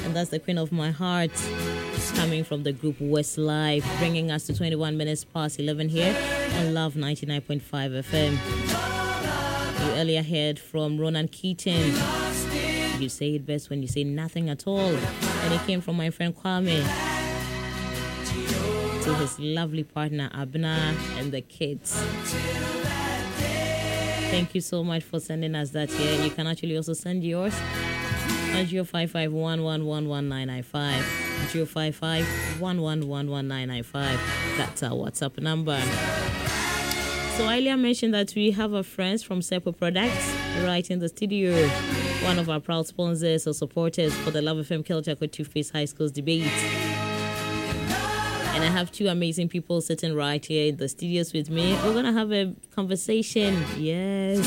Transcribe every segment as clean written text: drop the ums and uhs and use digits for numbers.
And that's the Queen of My Heart, coming from the group Westlife, bringing us to 21 minutes past 11 here on Love 99.5 FM. You earlier heard from Ronan Keaton. You say it best when you say nothing at all. And it came from my friend Kwame to his lovely partner Abna and the kids. Thank you so much for sending us that here. You can actually also send yours on 055-111-1995. 055-111-1995. That's our WhatsApp number. So I earlier mentioned that we have our friends from Seppo Products right in the studio. One of our proud sponsors or supporters for the Love FM Kelchako Toothpaste High Schools debate. And I have two amazing people sitting right here in the studios with me. We're going to have a conversation. Yes.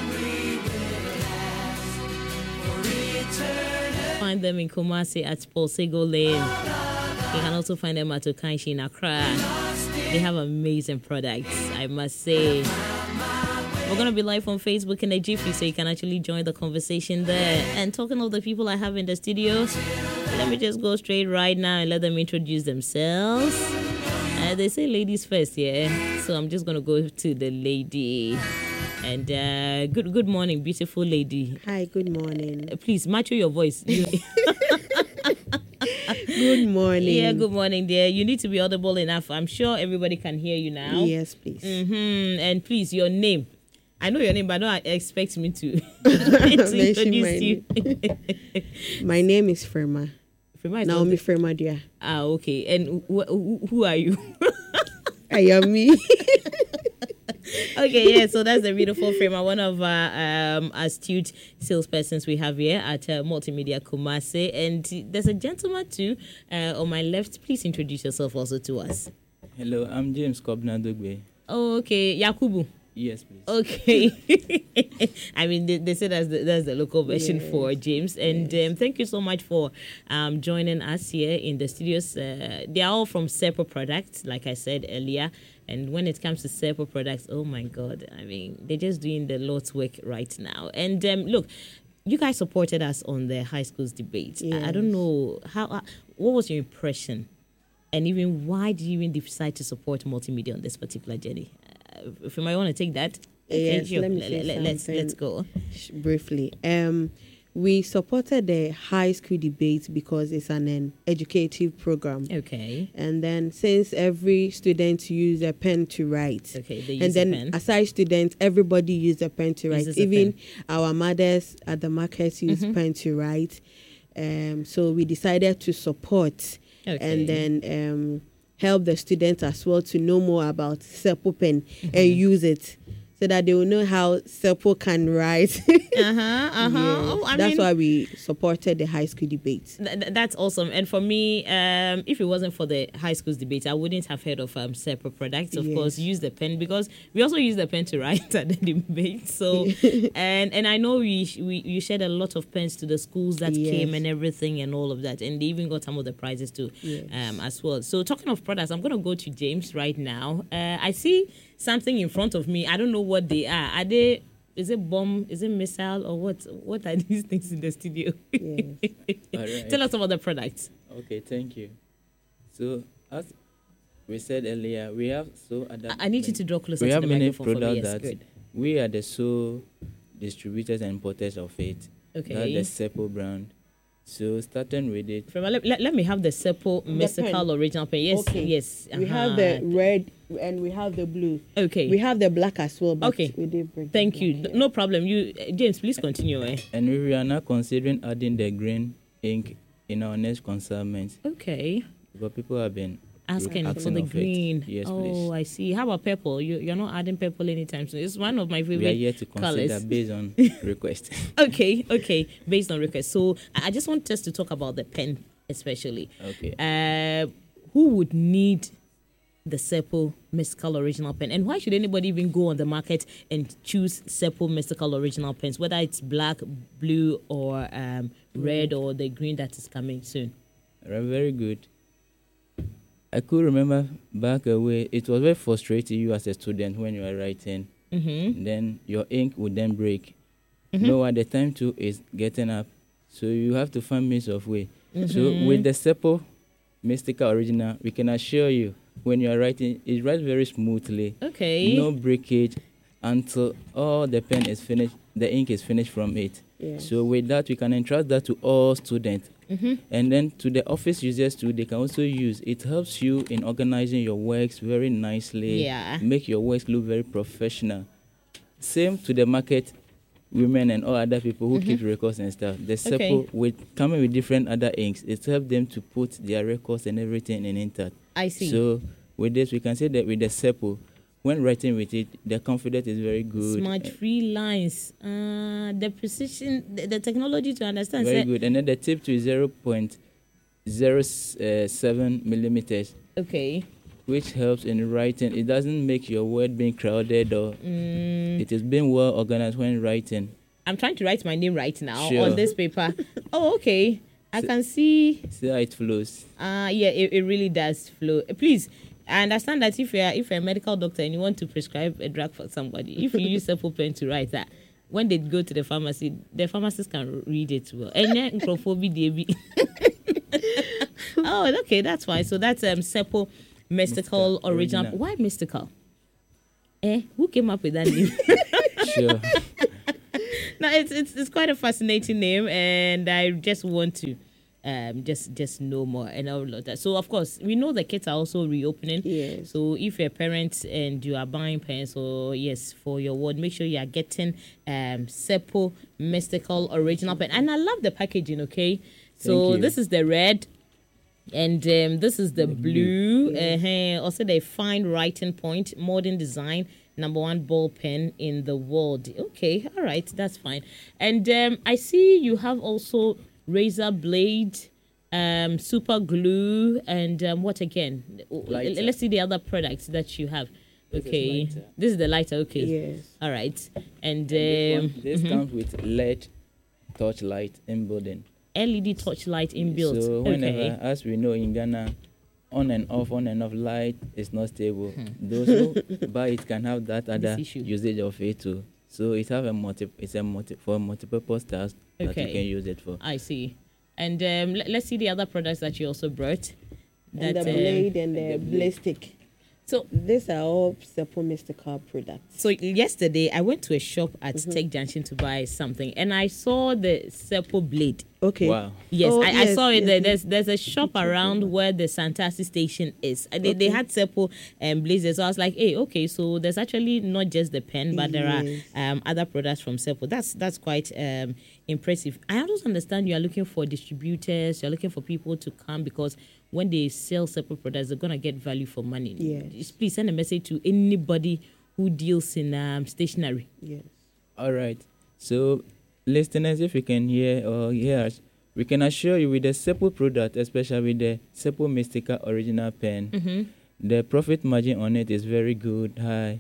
Find them in Kumasi at Paul Sego Lane. You can also find them at Okanshi in Accra. They have amazing products, I must say. We're going to be live on Facebook in a jiffy, so you can actually join the conversation there. And talking of the people I have in the studio, let me just go straight right now and let them introduce themselves. They say ladies first, yeah? So I'm just going to go to the lady. And good morning, beautiful lady. Hi, good morning. Please, match your voice. Good morning. Yeah, good morning, dear. You need to be audible enough. I'm sure everybody can hear you now. Yes, please. And please, your name. I know your name, but don't expect me to introduce you. My name is Firma. Firma Naomi Firma, dear. Okay. And who are you? I am me. Okay, yeah, so that's the beautiful Firma, one of our astute salespersons we have here at Multimedia Kumasi. And there's a gentleman too on my left. Please introduce yourself also to us. Hello, I'm James Kobna Dogbe. Oh, okay. Yakubu. Yes, please. Okay. I mean, they say that's the local version for James. And thank you so much for joining us here in the studios. They are all from Seppo Products, like I said earlier. And when it comes to Seppo Products, oh my God, I mean, they're just doing the Lord's work right now. And look, you guys supported us on the high schools debate. Yes. I don't know, what was your impression? And even why did you even decide to support multimedia on this particular journey? If you might want to take that, yes, sure. let me say let's go. Briefly. We supported the high school debate because it's an educative program. Okay. And then since every student use a pen to write. Okay, they and use then a pen. aside students, everybody use a pen to write. Uses a Even pen. our mothers at the markets use pen to write. So we decided to support and then help the students as well to know more about Seppo pen and use it so that they will know how Seppo can write. Yeah, oh, that's why we supported the high school debate. That's awesome. And for me, if it wasn't for the high schools debate, I wouldn't have heard of Seppo Products. Of course, use the pen, because we also use the pen to write at the debate. So, and I know you shared a lot of pens to the schools that came and everything and all of that, and they even got some of the prizes too, as well. So, talking of products, I'm going to go to James right now. I see something in front of me. I don't know what they are. Are they? Is it bomb? Is it missile? Or what? What are these things in the studio? Yes. All right. Tell us about the products. Okay, thank you. So, as we said earlier, we have I need you to draw closer we to have the many microphone for me. products Yes, that good. we are the sole distributors and importers of it. Okay. That's the Seppo brand. So, starting with it, Let me have the Seppo mystical pen. original pen. Yes, Okay. yes. We have the red and we have the blue. Okay. We have the black as well. But Okay. we did bring Thank the you. black, No problem. You, James, please continue. and we are now considering adding the green ink in our next consignment. Okay. But people have been Asking for asking the of it. green. Yes, oh, please. I see. How about purple? You're not adding purple anytime soon. It's one of my We are favorite yet to consider colors. based on request. Okay. Based on request. So I just want us to talk about the pen, especially. Okay. Who would need the Seppo Mystical Original Pen? And why should anybody even go on the market and choose Seppo Mystical Original Pens, whether it's black, blue, or red, or the green that is coming soon? Very good. I could remember back away, it was very frustrating you as a student when you are writing. Then your ink would then break. No, at the time too is getting up. So you have to find means of way. So with the Seppo Mystica Original, we can assure you when you are writing, it writes very smoothly. Okay. No breakage until all the pen is finished, the ink is finished from it. Yes. So with that, we can entrust that to all students. And then to the office users too, they can also use. It helps you in organizing your works very nicely. Yeah. Make your works look very professional. Same to the market women and all other people who keep records and stuff. The Seppo with coming with different other inks, it helps them to put their records and everything in intact. I see. So with this, we can say that with the Seppo, when writing with it, the confidence is very good. Smudge-free lines. The precision, the technology to understand. Very good. And then the tip to is 0.07 millimeters. Okay. Which helps in writing. It doesn't make your word being crowded or it is being well organized when writing. I'm trying to write my name right now Sure. on this paper. Oh, okay. I can see. See how it flows. Yeah, it really does flow. Please, I understand that if you're a medical doctor and you want to prescribe a drug for somebody, if you use Seppo pen to write that, when they go to the pharmacy, the pharmacist can read it well. And then oh, okay, that's fine. So that's Seppo Mystical Original. Why mystical? Who came up with that name? Sure. No, it's quite a fascinating name, and I just want to just know more and all of that. So of course we know the kits are also reopening. Yes. So if you're a parent and you are buying pens or for your ward, make sure you are getting Seppo Mystical Original pen. And I love the packaging. Okay, so this is the red. And this is the blue. Also, the fine writing point, modern design, #1 ball pen in the world. Okay, all right, that's fine. And I see you have also razor blade, super glue, and what again? Lighter. Let's see the other products that you have. Okay, this is the lighter. Okay, Yes. all right. And this comes with LED torchlight inbuilt. LED torchlight inbuilt. So whenever, as we know in Ghana, on and off light is not stable. Those who buy it can have that other usage of it too. So it have for multi-purpose task that you can use it for. I see. And let's see the other products that you also brought. And the blade and the ballistic. So these are all Seppo Mystical products. So yesterday I went to a shop at Tech Junction to buy something, and I saw the Seppo blade. Okay. Wow. Yes, I saw it. Yes. There's a shop around where the Santasi station is. They had Seppo blades. So I was like, hey, okay, so there's actually not just the pen, but there are other products from Seppo. That's quite impressive. I also understand you are looking for distributors. You're looking for people to come because when they sell Seppo products, they're gonna get value for money. Yes. Please send a message to anybody who deals in stationery. Yes. All right. So, listeners, if you can hear us, we can assure you with the Seppo product, especially with the Seppo Mystica Original pen, the profit margin on it is very good, high.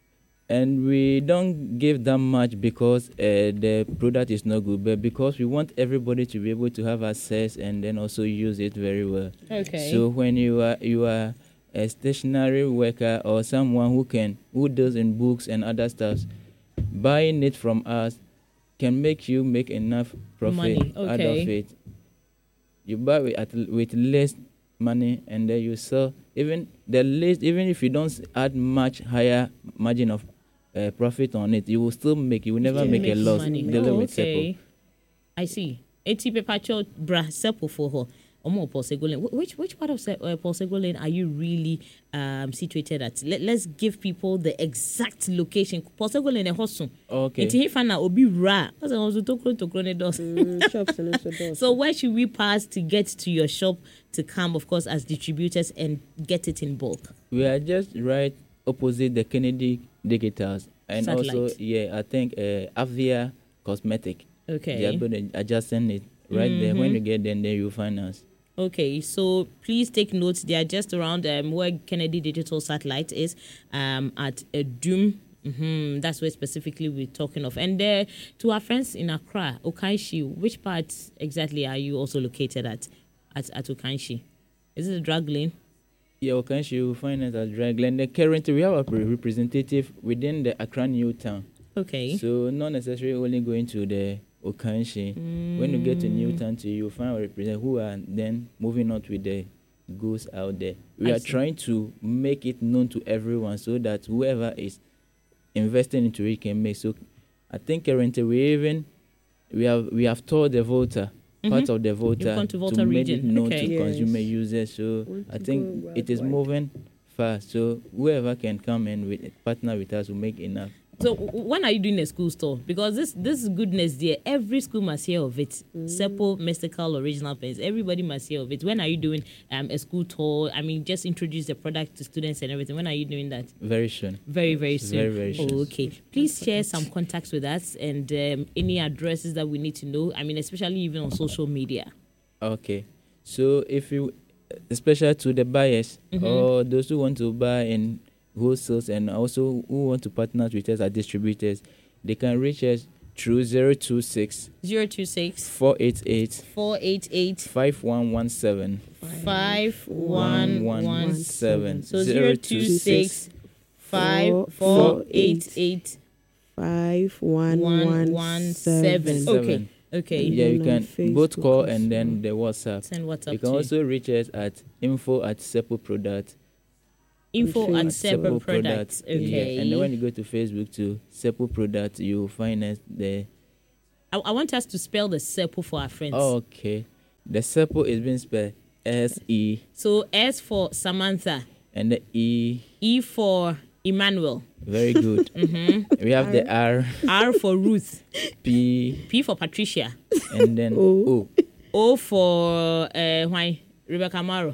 And we don't give that much because the product is not good, but because we want everybody to be able to have access and then also use it very well. Okay. So when you are a stationary worker or someone who deals in books and other stuff, buying it from us can make you make enough profit out of it. You buy with less money and then you sell even if you don't add much higher margin of profit on it, you will still you will never make a loss. Okay. I see. 80 pepacho bra Seppo for her. Which part of Paul Segolin are you really situated at? Let's give people the exact location. Paul Segolin e hosun. Okay. Obi ra. So where should we pass to get to your shop to come, of course, as distributors and get it in bulk? We are just right opposite the Kennedy Digitals and Satellite. also I think Avia Cosmetic. Okay. They are building adjacent it right there. When you get there, then you'll find us. Okay, so please take notes. They are just around where Kennedy Digital Satellite is at Doom. That's where specifically we're talking of. And to our friends in Accra, Okanshi, which part exactly are you also located at Okanshi? Is it the drug lane? Yeah, Okanshi, you will find us at drug lane. Currently, we have a representative within the Accra New Town. Okay. So not necessarily only going to the Okanshi. When you get to Newtown, you find a representative who are then moving on with the goods out there. We are trying to make it known to everyone so that whoever is investing into it can make. So I think currently we have told the voter, part of the voter, to make it known to consumer users. So I think it is moving fast. So whoever can come and partner with us will make enough. So when are you doing a school store? Because this goodness there, every school must hear of it. Seppo Mystical Original Pens. Everybody must hear of it. When are you doing a school tour? I mean, just introduce the product to students and everything. When are you doing that? Very soon. Very, very soon. Very, very soon. Oh, okay. Please share some contacts with us and any addresses that we need to know. I mean, especially even on social media. Okay. So if you, especially to the buyers or those who want to buy in wholesales and also who want to partner with us as distributors, they can reach us through 026 488 5117 5117. So 026 5488 5117. Okay. Yeah, you can both call and then the WhatsApp. Send WhatsApp. You can also reach us at info@seppo-product. Info@seppo-product. Okay. Yeah. And then when you go to Facebook to Seppo-product, you will find us there. I want us to spell the Seppo for our friends. Oh, okay. The Seppo is being spelled S-E. So S for Samantha. And the E. E for Emmanuel. Very good. We have the R. R for Ruth. P for Patricia. And then O. O for Rebecca Maro.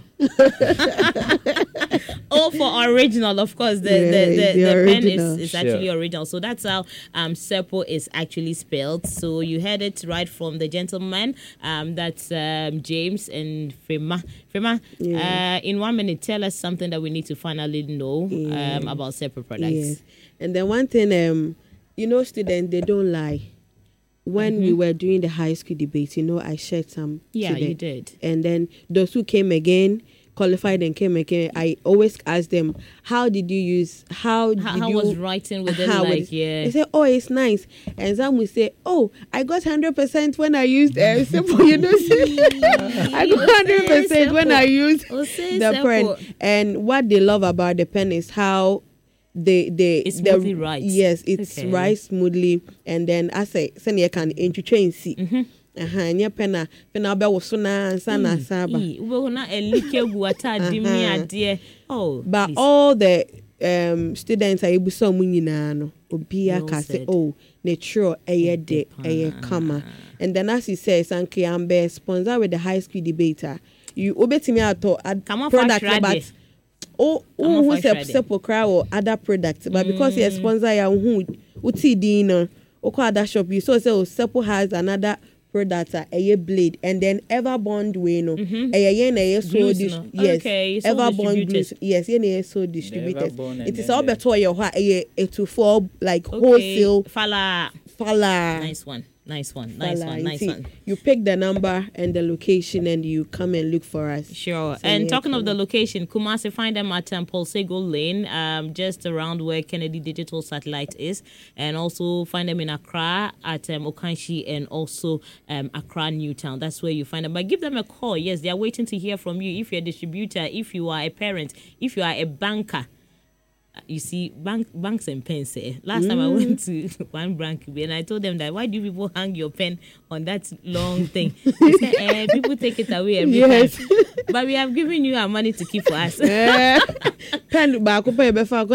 O for original, of course. The pen is actually original. So that's how Seppo is actually spelled. So you heard it right from the gentleman. That's James and Fema. In 1 minute, tell us something that we need to finally know about Seppo products. Yes. And then one thing, students, they don't lie. When we were doing the high school debate, I shared some. Yeah, you did. And then those who came again, qualified and came again, I always ask them, how did you use, how was writing with it like, yeah. They say, oh, it's nice. And some will say, oh, I got 100% when I used Seppo, I got 100% when I used the pen. And what they love about the pen is how it's smoothly right. Yes, it's right smoothly. And then I say, send you can interchange see. Nya pena be wo so na ansa na saba. We na elike buata dimi ade. Oh. But all the students are able so mu nyina no. Obi aka say natural de kama. And then as he says Sanke Ambe sponsor with the high school debater. You obetimi ato product but who Seppo cry or other products, but because you sponsor ya who uti dino other shop you so Seppo has another product a blade and then Everbond way no Everbond glues yes so distributors it is all better your to fall like wholesale fala Nice one. You pick the number and the location and you come and look for us. Sure. And talking of the location, Kumasi, find them at Paul Sego Lane, just around where Kennedy Digital Satellite is. And also find them in Accra at Okanshi and also Accra Newtown. That's where you find them. But give them a call. Yes, they are waiting to hear from you. If you're a distributor, if you are a parent, if you are a banker. You see, banks and pens. Last time I went to one bank and I told them that why do people hang your pen on that long thing? They said, people take it away every time. But we have given you our money to keep for us. Pen back up, hey, there's a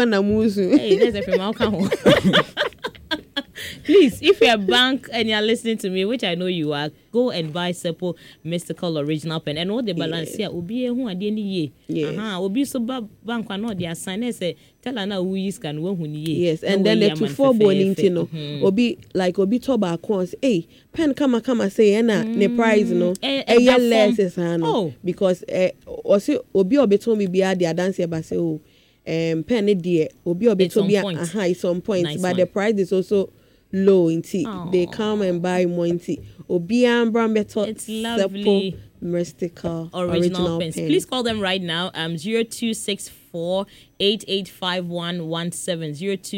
Please, if you're a bank and you're listening to me, which I know you are, go and buy Seppo Mystical Original Pen. And all the balance here will be who at the end of the year. Will be so bank or not, they are signed say, tell her now who is can win when ye. Yes, and then the 2-4 boning, will be like, will be told by accounts, hey, pen come say, ne prize, no, a year less is because also, Obi Obeto me be the dance here, but say, pen dear, Obi Obeto be a high some points, but the price is also low in tea. They come and buy more in tea. Obian Brambeto. It's lovely. Mystical Original pens. Please call them right now. 026 0264-885117,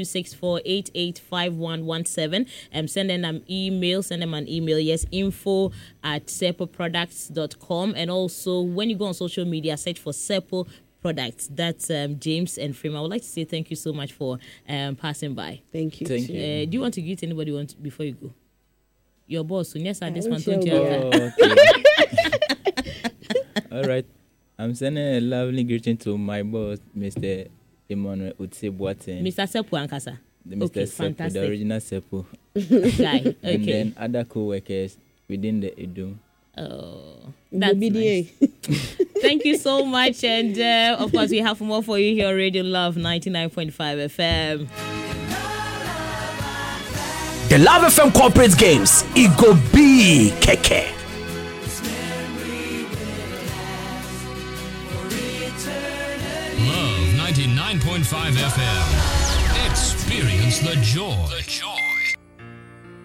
0264-885117. Send them an email, yes, info@serpoproducts.com. And also, when you go on social media, search for Serpo Products. That's James and Frame. I would like to say thank you so much for passing by. Thank you. Thank you. Do you want to greet anybody before you go? Your boss. So yes, at this one, don't you? Okay. All right. I'm sending a lovely greeting to my boss, Mr. Emmanuel Utse-Boateng. Mr. Sepu Ankasa. Mr. Sepu, the original Sepu. Guy. Okay. And then other co-workers within the Edo. Oh, that's nice. Thank you so much. And of course, we have more for you here on Radio Love 99.5 FM. The Love FM Corporate Games, it go be keke. Love 99.5 FM. Experience the joy.